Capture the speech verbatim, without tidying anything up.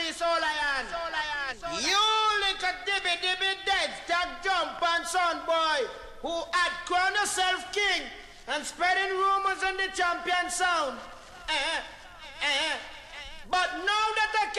Soul Lion. You little dibby dibby dead, tag jump and son boy, who had crowned yourself king and spreading rumors on the champion sound. Eh, eh. But now that I